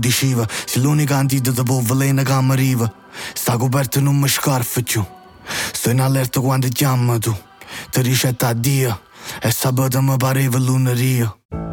diceva, sei l'unica antidoto per veleno che mi arriva. Sta coperto non mi scarfa più. Sto in allerta quando chiama tu. Ti ricetta a Dio. E sabato mi pareva lunedì.